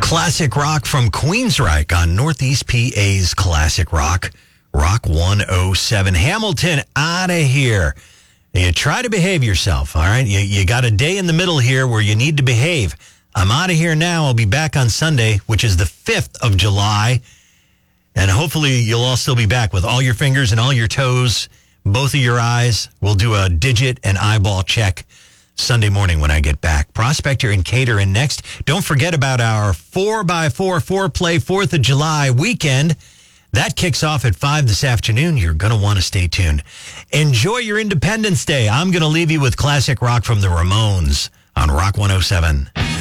Classic rock from Queensryche on Northeast PA's Classic Rock, Rock 107. Hamilton, out of here. You try to behave yourself, all right? You got a day in the middle here where you need to behave. I'm out of here now. I'll be back on Sunday, which is the 5th of July. And hopefully you'll all still be back with all your fingers and all your toes, both of your eyes. We'll do a digit and eyeball check Sunday morning when I get back. Prospector and Cater next. Don't forget about our 4x4 foreplay 4th of July weekend. That kicks off at 5 this afternoon. You're going to want to stay tuned. Enjoy your Independence Day. I'm going to leave you with classic rock from the Ramones on Rock 107.